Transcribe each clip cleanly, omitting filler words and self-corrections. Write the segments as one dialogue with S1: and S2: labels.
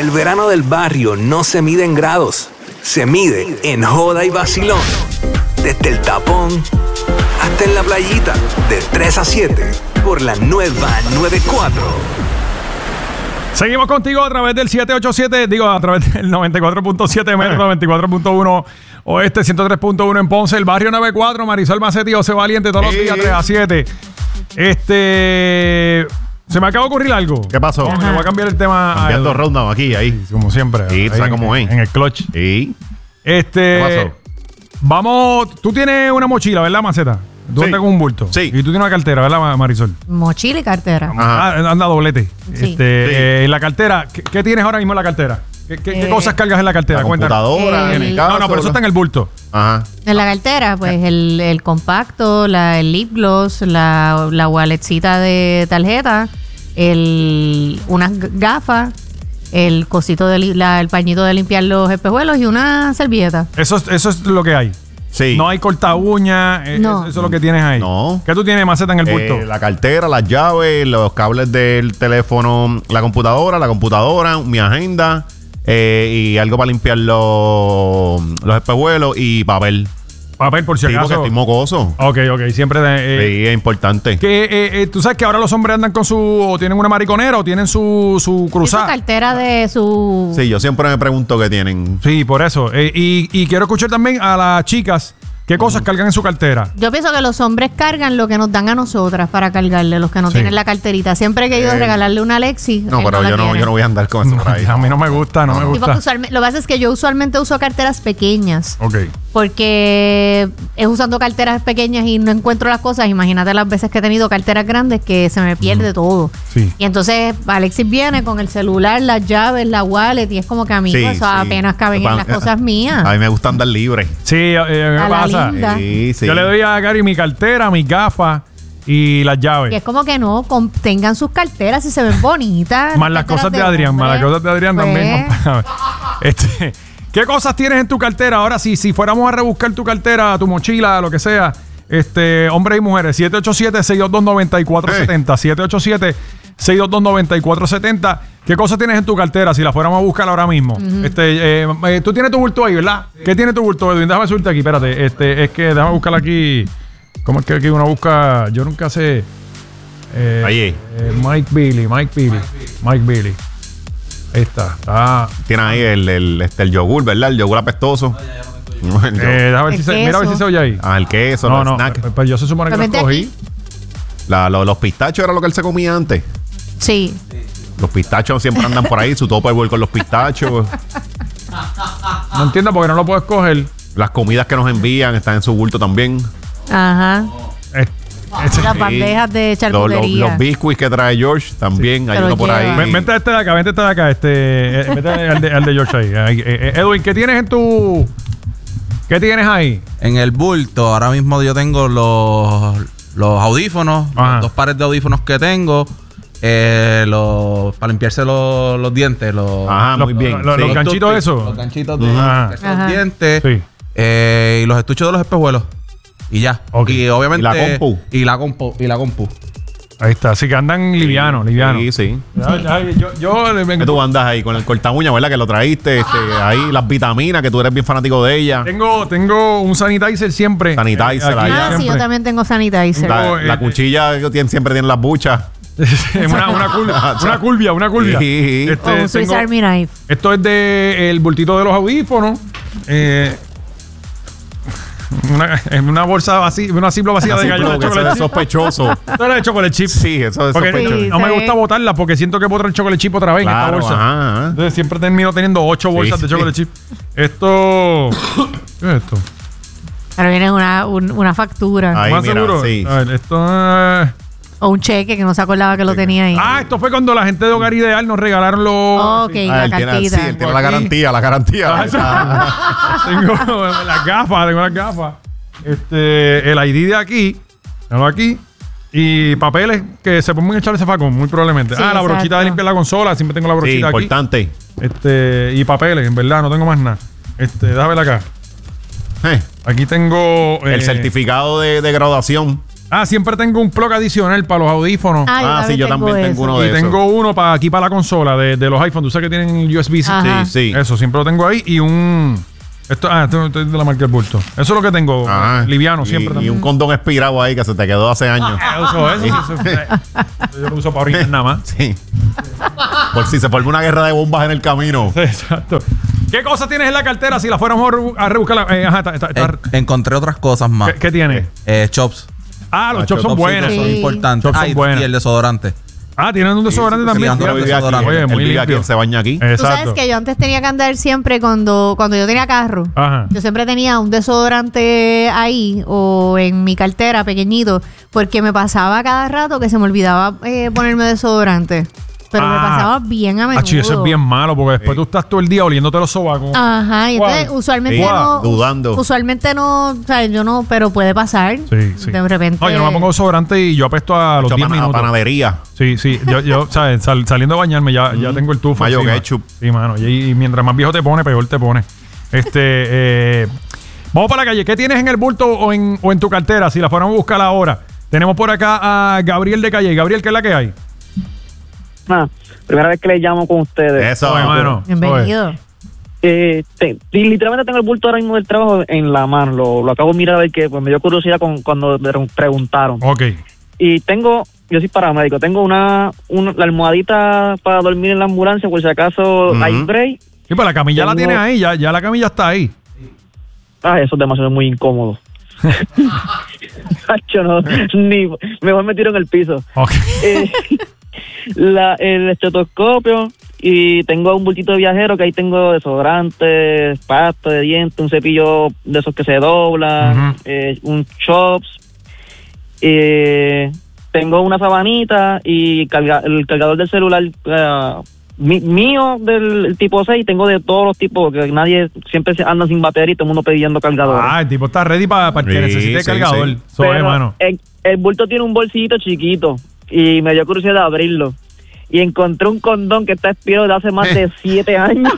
S1: El verano del barrio no se mide en grados, se mide en joda y vacilón. Desde el tapón hasta en la playita, de 3 a 7, por la nueva 94.
S2: Seguimos contigo a través del 787, a través del 94.7 metro, 94.1 oeste, 103.1 en Ponce, el barrio 94, Marisol Macetti, José Valiente, todos los días, 3 a 7. Se me acaba de ocurrir algo.
S3: ¿Qué pasó?
S2: Me voy a cambiar el tema.
S3: Cambiando rundown aquí, ahí.
S2: Como siempre.
S3: Sí, tú sabes cómo es.
S2: En el clutch.
S3: Sí.
S2: ¿Qué pasó? Vamos, tú tienes una mochila, ¿verdad, Maceta? Tú andas con un bulto.
S3: Sí.
S2: Y tú tienes una cartera, ¿verdad, Marisol?
S4: Mochila y cartera.
S2: Anda doblete.
S4: Sí.
S2: En la cartera, ¿qué tienes ahora mismo en la cartera? ¿Qué cosas cargas en la cartera?
S3: La computadora, en el caso.
S2: No, pero eso está en el bulto.
S3: Ajá.
S4: En la cartera, pues el compacto, el lip gloss, la walletcita de tarjeta, unas gafas, el cosito el pañito de limpiar los espejuelos y una servilleta.
S2: Eso es lo que hay.
S3: Sí.
S2: No hay corta uña.
S4: No.
S2: Eso es lo que tienes ahí.
S3: No.
S2: ¿Qué tú tienes, Maceta, en el bulto?
S3: La cartera, las llaves, los cables del teléfono, la computadora, mi agenda y algo para limpiar los espejuelos y papel.
S2: Papel, por si
S3: Sí, porque
S2: acaso.
S3: estoy mocoso.
S2: Ok. Siempre.
S3: Sí, es importante.
S2: Tú sabes que ahora los hombres andan con o tienen una mariconera o tienen su
S4: Su
S2: cruzada.
S4: cartera de su...
S3: Sí, yo siempre me pregunto qué tienen.
S2: Sí, por eso. Y quiero escuchar también a las chicas qué cosas cargan en su cartera.
S4: Yo pienso que los hombres cargan lo que nos dan a nosotras para cargarle, los que no
S2: Sí.
S4: tienen la carterita. Siempre he querido regalarle una Alexi.
S3: No,
S4: él
S3: pero
S4: la
S3: yo no
S4: quiere.
S3: voy a andar con eso por ahí.
S2: A mí no me gusta, no me
S4: Sí,
S2: gusta.
S4: porque lo que pasa es que yo usualmente uso carteras pequeñas.
S2: Ok.
S4: Porque es usando carteras pequeñas y no encuentro las cosas. Imagínate las veces que he tenido carteras grandes que se me pierde todo.
S2: Sí.
S4: Y entonces Alexis viene con el celular, las llaves, la wallet y es como que a mí
S3: Sí,
S4: eso
S3: sí.
S4: apenas caben en las cosas mías.
S3: A mí me gusta andar libre.
S2: Sí, ¿qué
S4: A la
S2: pasa?
S4: linda.
S3: Sí, sí.
S2: Yo le doy a Gary mi cartera, mis gafas y las
S4: Y
S2: llaves.
S4: es como que no, tengan sus carteras y se ven bonitas.
S2: Más las cosas de Adrián,
S4: hombre.
S2: más las cosas de Adrián
S4: Pues,
S2: también. compadre. ¿Qué cosas tienes en tu cartera? Ahora sí, si fuéramos a rebuscar tu cartera, tu mochila, lo que sea, hombres y mujeres, 787-622-9470. 787-622-9470. ¿Qué cosas tienes en tu cartera? Si la fuéramos a buscar ahora mismo. Tú tienes tu bulto ahí, ¿verdad? Sí. ¿Qué tiene tu bulto, Edwin? Déjame subirte aquí, espérate. Es que déjame buscar aquí. ¿Cómo es que aquí uno busca? Yo nunca sé.
S3: Ahí.
S2: Mike Billy. Ahí está.
S3: Tiene ahí el yogur, ¿verdad? El yogur apestoso.
S2: Déjame ver si mira a ver si se oye ahí.
S3: El queso,
S2: No,
S3: los snacks.
S2: pues yo se supone que los
S4: Vete
S2: cogí.
S4: aquí.
S3: Los pistachos era lo que él se comía antes.
S4: Sí.
S3: Los pistachos siempre andan por ahí, su topperware con los pistachos.
S2: No entiendo por qué no lo puedes coger.
S3: Las comidas que nos envían están en su bulto también.
S4: Ajá. Las
S3: Sí.
S4: bandejas de
S3: Los
S4: charcutería.
S3: biscuits que trae George también. Hay
S4: Te lo
S3: uno por ahí.
S4: lleva.
S2: Vente de acá. Vete al de George ahí. Edwin, ¿qué tienes ¿Qué tienes ahí?
S5: En el bulto, ahora mismo yo tengo los audífonos,
S2: Ajá.
S5: los 2 pares de audífonos que tengo, para limpiarse los dientes,
S3: Ajá, muy bien.
S2: Los
S3: Sí.
S2: ganchitos esos.
S5: los ganchitos de
S2: Ajá.
S5: los
S4: Ajá.
S5: dientes,
S2: Sí.
S5: y los estuches de los espejuelos. Y ya.
S2: Ok.
S5: Y obviamente.
S3: Y la compu.
S5: Y la compu.
S2: Ahí está. Así que andan livianos.
S3: Sí, sí.
S2: Yo
S3: Que tú andas ahí con el corta uña, ¿verdad? Que lo traíste. Ahí las vitaminas, que tú eres bien fanático de ella.
S2: tengo un sanitizer siempre.
S3: Sanitizer
S2: Aquí
S3: ahí.
S4: Ah, sí, yo
S2: siempre.
S4: también tengo sanitizer.
S3: La cuchilla que siempre tiene las buchas.
S2: una curvia.
S3: Sí.
S4: O un Swiss
S2: Tengo-
S4: Army Knife.
S2: Esto es de el bultito de los audífonos. Una bolsa vacía, una ciplo vacía de galletas de
S3: Eso
S2: chocolate
S3: es
S2: chip.
S3: sospechoso.
S2: Esto era de chocolate chip.
S3: Sí, eso es
S2: Porque
S3: sospechoso.
S4: Sí.
S2: no me gusta botarla porque siento que botar el chocolate chip otra vez en
S3: Claro,
S2: esta bolsa.
S3: ajá.
S2: Entonces siempre termino teniendo 8 bolsas de
S3: sí.
S2: chocolate chip. Esto. ¿Qué es esto?
S4: Ahora viene una factura.
S3: Ahí,
S2: ¿Más
S3: mira,
S2: seguro?
S3: sí.
S2: A ver, esto.
S4: O un cheque que no se acordaba que lo tenía ahí.
S2: Esto fue cuando la gente de Hogar Ideal nos regalaron los.
S4: Ok, la
S3: Él tiene,
S4: cartita.
S3: sí, él tiene la
S2: Aquí.
S3: garantía.
S2: Tengo las gafas. El ID de aquí. Tengo aquí. Y papeles que se pueden echar ese facón, muy probablemente.
S4: Sí,
S2: la brochita
S4: exacto.
S2: de limpiar la consola. Siempre tengo la
S3: Sí,
S2: brochita aquí.
S3: importante.
S2: Y papeles, en verdad, no tengo más nada. Déjame ver acá. Aquí tengo.
S3: El certificado de graduación.
S2: Siempre tengo un plug adicional para los audífonos.
S3: Sí, yo también tengo uno de
S2: Y
S3: esos.
S2: tengo uno para aquí para la consola de los iPhones. Tú sabes que tienen USB-C.
S4: Ajá.
S3: Sí.
S2: Eso, siempre lo tengo ahí. Y un... esto es de la marca El Bulto. Eso es lo que tengo. Liviano, siempre
S3: Y
S2: también.
S3: un condón expirado ahí que se te quedó hace años.
S2: Yo lo uso para orinar nada más.
S3: Sí. Por si se forma una guerra de bombas en el camino.
S2: Exacto. ¿Qué cosas tienes en la cartera si la fuéramos a rebuscar?
S5: Encontré otras cosas más.
S2: ¿Qué tiene?
S5: Chops.
S2: Los chops son buenos.
S5: Son
S4: Sí.
S5: importantes.
S2: Chops son buenos.
S5: Y el desodorante.
S2: Tienen un desodorante también.
S5: sí,
S3: Pero vive aquí.
S2: Oye,
S3: Él
S2: muy
S3: vive aquí,
S2: limpio.
S3: él se baña aquí.
S4: Tú sabes
S2: Exacto.
S4: que yo antes tenía que andar siempre cuando yo tenía carro.
S2: Ajá.
S4: Yo siempre tenía un desodorante ahí o en mi cartera pequeñito porque me pasaba cada rato que se me olvidaba ponerme desodorante. Pero me pasaba bien a menudo.
S2: Eso es bien malo porque después tú estás todo el día oliéndote los sobacos.
S4: Ajá, y entonces
S2: ¿Cuál?
S4: usualmente
S3: Sí,
S4: no.
S3: dudando.
S4: Usualmente no, o sea, yo no, pero puede pasar.
S2: Sí.
S4: De repente.
S2: No, yo no me pongo desodorante y yo apesto a los 10 minutos.
S3: Panadería.
S2: Sí. Yo ¿sabes? Saliendo a bañarme ya tengo el tufo.
S3: Mayo
S2: encima.
S3: ketchup.
S2: Sí, mano. Y mientras más viejo te pone, peor te pone. Vamos para la calle. ¿Qué tienes en el bulto o en tu cartera? Si la fuéramos a buscar ahora. Tenemos por acá a Gabriel de Calle. Gabriel, ¿qué es la que hay?
S6: Primera vez que le llamo con ustedes.
S3: Eso,
S2: Oye, mano.
S4: Bienvenido.
S6: Literalmente tengo el bulto ahora mismo del trabajo en la mano. Lo acabo de mirar a ver que pues, me dio curiosidad cuando me preguntaron.
S2: Ok.
S6: Y yo soy paramédico, tengo la almohadita para dormir en la ambulancia por si acaso hay break.
S2: Sí, pues la camilla la
S6: Tengo-
S2: tienes ahí. Ya la camilla está ahí.
S6: Eso es demasiado muy incómodo. Hacho, no, mejor me tiro en el piso.
S2: Ok.
S6: El estetoscopio y tengo un bultito de viajero que ahí tengo desodorante, pasta de dientes, un cepillo de esos que se doblan, un chops, tengo una sabanita y el cargador del celular mío del tipo 6, tengo de todos los tipos porque nadie siempre anda sin batería y todo el mundo pidiendo cargador.
S2: El tipo está ready para que
S3: Sí,
S2: necesite
S3: sí,
S2: cargador.
S3: sí.
S2: Soy, mano.
S6: El bulto tiene un bolsillito chiquito y me dio curiosidad de abrirlo. Y encontré un condón que está expirado de hace más de 7 años.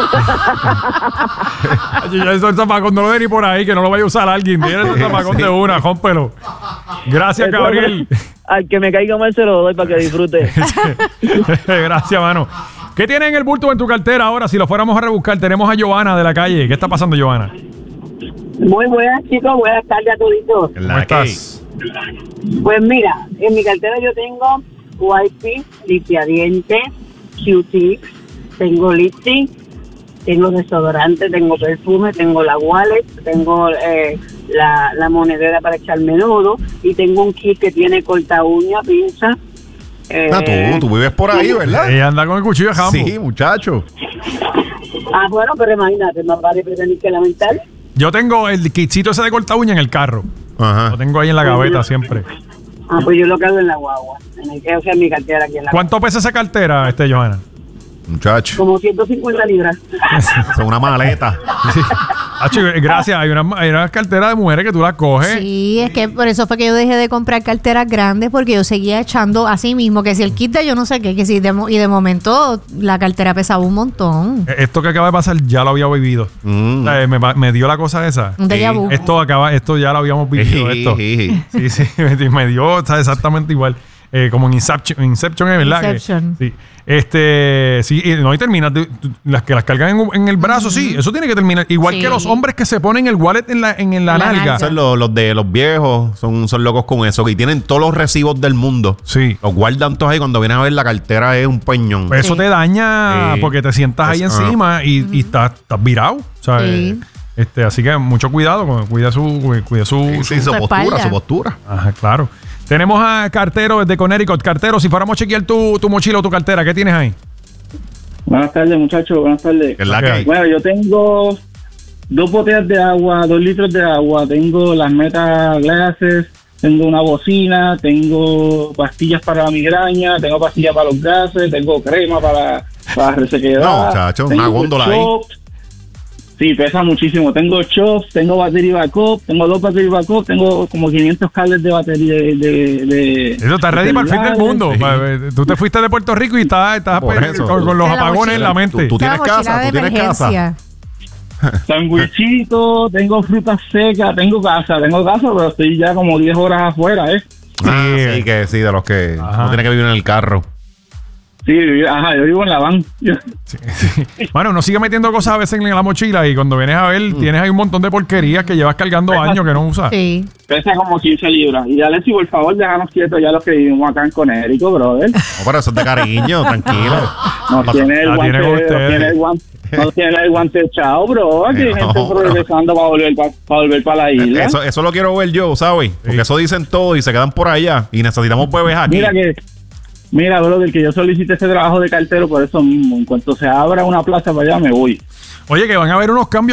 S2: Eso el zapacón no lo ve ni por ahí, que no lo vaya a usar alguien. Mira ese zapacón de una, rómpelo. Gracias, Gabriel.
S6: Al que me caiga mal se lo doy para que disfrute.
S2: Gracias, mano. ¿Qué tienes en el bulto o en tu cartera ahora? Si lo fuéramos a rebuscar, tenemos a Giovanna de la calle. ¿Qué está pasando, Giovanna?
S7: Muy buenas, chicos. Buenas tardes a toditos.
S2: ¿Cómo estás?
S7: Pues mira, en mi cartera yo tengo wipes, limpiadientes, Q-tips, tengo lipstick, tengo desodorante, tengo perfume, tengo la wallet, tengo la monedera para echar menudo y tengo un kit que tiene corta uña, pinza.
S3: Tú vives por ahí, ¿verdad?
S2: Ella anda con el cuchillo de jambo.
S3: Sí, muchacho.
S7: Bueno, pero imagínate, más vale prevenir que lamentar.
S2: Yo tengo el kitcito ese de corta uña en el carro.
S3: Ajá.
S2: Lo tengo ahí en la gaveta siempre.
S7: Pues yo lo cargo en la guagua, en mi cartera aquí en la
S2: ¿Cuánto pesa esa cartera, Johanna?
S3: Muchacho.
S7: como 150 libras.
S3: Son una maleta.
S2: Sí. Gracias. Hay una cartera de mujeres que tú la coges.
S4: Sí, es que por eso fue que yo dejé de comprar carteras grandes porque yo seguía echando así mismo, que si el kit de yo no sé qué, que si y de momento la cartera pesaba un montón.
S2: Esto que acaba de pasar ya lo había vivido. O sea, me dio la cosa esa.
S4: Un déjà vu.
S2: Esto ya lo habamos vivido. Esto. Sí, me dio exactamente igual. Como en Inception, ¿verdad?
S4: Inception.
S2: Sí. Sí, y termina. Las que las cargan en el brazo, sí, eso tiene que terminar. Igual
S4: Sí.
S2: que los hombres que se ponen el wallet en la
S4: La
S2: nalga.
S4: nalga.
S3: Son los de los viejos, son locos con eso, que tienen todos los recibos del mundo.
S2: Sí.
S3: Los guardan todos ahí, cuando vienes a ver la cartera es un peñón.
S2: Pues eso
S4: Sí.
S2: te daña
S3: Sí.
S2: porque te sientas ahí
S3: Es-
S2: encima y estás virado. ¿Sabes?
S4: Sí.
S2: Así que mucho cuidado, cuida su
S3: Sí, su postura,
S4: espalda.
S3: su postura.
S2: Ajá, claro. Tenemos a Cartero desde Connecticut. Cartero, si fuéramos a chequear tu mochila o tu cartera, ¿qué tienes ahí?
S8: Buenas tardes, muchachos. Buenas tardes.
S3: Que es la
S2: Ok.
S3: que hay.
S8: Bueno, yo tengo 2 botellas de agua, 2 litros de agua. Tengo las Meta Glasses, tengo una bocina, tengo pastillas para la migraña, tengo pastillas para los gases, tengo crema para resequedad.
S3: No, muchacho, una
S8: tengo
S3: góndola ahí.
S8: chops. Sí, pesa muchísimo. Tengo chops, tengo batería backup, tengo 2 baterías backup, tengo como 500 cables de batería de
S2: Eso está ready para el fin del mundo.
S3: Sí.
S2: Tú te fuiste de Puerto Rico y estás
S3: Por
S2: pues,
S3: eso.
S2: con los
S4: De la
S2: apogones en la
S4: mochila.
S2: mente.
S3: Tú tienes
S4: Una mochila
S3: casa,
S4: de
S3: tú tienes casa.
S4: emergencia.
S8: sandwichito, tengo frutas secas, tengo casa, pero estoy ya como 10 horas afuera, ¿eh?
S3: Sí, que sí, de los que
S2: Ajá.
S3: no tiene que vivir en el carro.
S8: Sí, yo vivo en la van.
S2: Bueno, uno sigue metiendo cosas a veces en la mochila y cuando vienes a ver, tienes ahí un montón de porquerías que llevas cargando años que no usas.
S4: Sí.
S8: Pesa como 15 libras. Y Alexi, por favor, déjanos quietos ya los que vivimos acá en Conérico, brother.
S3: No, pero eso es de cariño, tranquilo.
S8: No tiene el
S2: la
S8: guante,
S2: tienen ustedes.
S8: no tiene el guante echado, bro. Aquí hay gente progresando para volver para la isla.
S3: Eso lo quiero ver yo, ¿sabes? Porque eso dicen todo y se quedan por allá. Y necesitamos bebés aquí.
S8: Mira, brother, que yo solicité ese trabajo de cartero por eso mismo. En cuanto se abra una plaza para allá, me voy.
S2: Oye, que van a haber unos cambios